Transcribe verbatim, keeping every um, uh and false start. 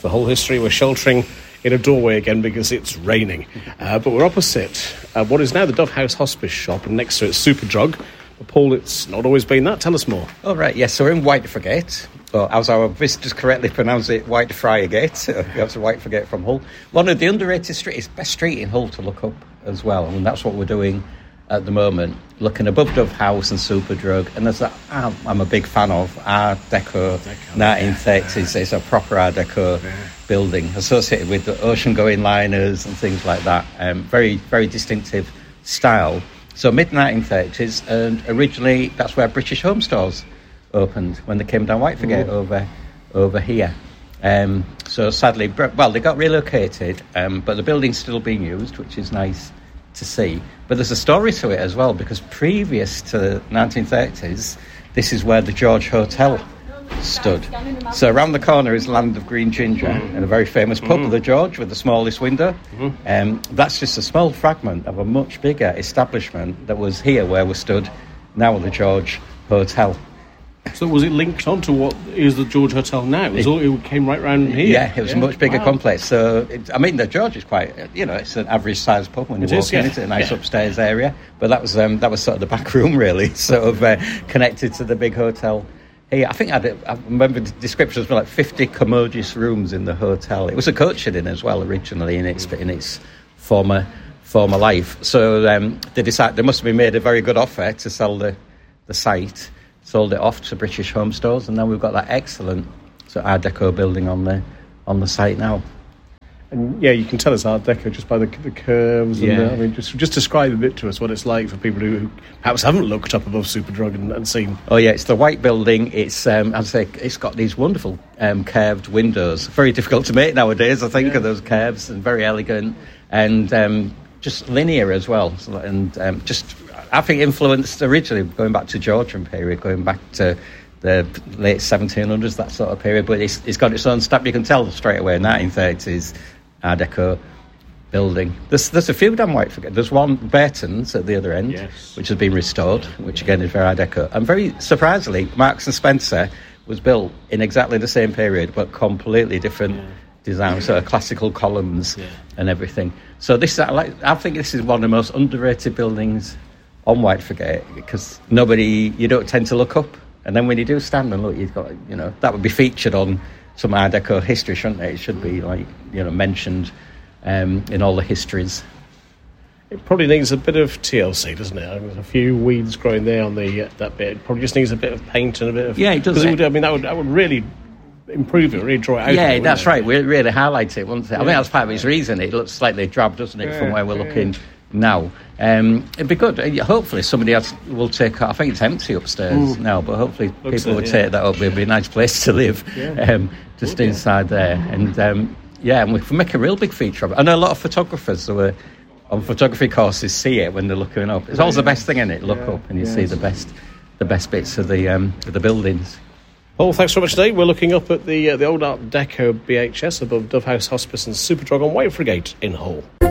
the whole history. We're sheltering in a doorway again because it's raining. Uh, but we're opposite uh, what is now the Dove House Hospice shop, and next to it's Superdrug. But Paul, it's not always been that. Tell us more. Oh, right, yes, so we're in Whitefriars. Well, as our visitors correctly pronounce it, Whitefriars. That's Whitefriars from Hull. One of the underrated streets, best street in Hull to look up as well, and that's what we're doing at the moment, looking above Dove House and Superdrug. And there's that I'm, I'm a big fan of Art Deco, Deco nineteen thirties. Yeah. It's a proper Art Deco yeah. building associated with the ocean-going liners and things like that. Um, very, very distinctive style. So mid nineteen thirties, and originally that's where British Home Stores opened when they came down Whitefriars over over here. Um, so sadly, well, they got relocated, um, but the building's still being used, which is nice to see. But there's a story to it as well, because previous to the nineteen thirties, this is where the George Hotel stood. So around the corner is Land of Green Ginger, mm-hmm. and a very famous pub, mm-hmm. the George, with the smallest window. Mm-hmm. Um, that's just a small fragment of a much bigger establishment that was here where we stood, now the George Hotel. So was it linked on to what is the George Hotel now? It, was all, it came right round here? Yeah, it was yeah. a much bigger wow. complex. So, it, I mean, the George is quite, you know, it's an average-sized pub when you it walk is, in. Yeah. It's a nice yeah. upstairs area. But that was um, that was sort of the back room, really, sort of uh, connected to the big hotel here. I think I, did, I remember the descriptions were like fifty commodious rooms in the hotel. It was a coaching inn as well, originally, in its, in its former former life. So um, they decided they must have been made a very good offer to sell the, the site. Sold it off to British Home Stores, and now we've got that excellent sort of Art Deco building on the on the site now. And yeah, you can tell it's Art Deco just by the, the curves. And yeah. the, I mean, just just describe a bit to us what it's like for people who, who perhaps haven't looked up above Superdrug and, and seen. Oh yeah, it's the white building. It's um, as I say, it's got these wonderful um, curved windows. Very difficult to make nowadays, I think, yeah. of those curves, and very elegant and um, just linear as well, so, and um, just. I think influenced originally going back to Georgian period, going back to the late seventeen hundreds, that sort of period. But it's, it's got its own stamp. You can tell straight away, nineteen thirties Art Deco building. There's there's a few down Whitefriars. There's one, Burton's, at the other end, yes. which has been restored, which again is very Art Deco. And very surprisingly, Marks and Spencer was built in exactly the same period, but completely different yeah. design. So classical columns yeah. and everything. So this, I, like, I think this is one of the most underrated buildings on Whitefriars, because nobody, you don't tend to look up, and then when you do stand and look, you've got, you know, that would be featured on some Art Deco history, shouldn't it? It should be, like, you know, mentioned um, in all the histories. It probably needs a bit of T L C, doesn't it? I mean, there's a few weeds growing there on the uh, that bit. It probably just needs a bit of paint and a bit of... Yeah, it does. It would, I mean, that would, that would really improve it, really draw it out. Yeah, it, that's it? right. We really highlight it, wouldn't it? I yeah. think that's part of its reason. It looks slightly drab, doesn't it, yeah, from where we're yeah. looking now. Um, it'd be good. Hopefully somebody else will take... I think it's empty upstairs mm. now, but hopefully Looks people it, will yeah. take that up. It'd be a nice place to live, yeah. um, just Good, inside yeah. there. And um, yeah, and we can make a real big feature of it. I know a lot of photographers who are on photography courses see it when they're looking up. It's always yeah. the best thing, isn't it? Look yeah. up and you yeah. see the best the best bits of the um, of the buildings. Paul, thanks very much today. We're looking up at the uh, the old Art Deco B H S above Dove House Hospice and Superdrug on Whitefriars in Hull.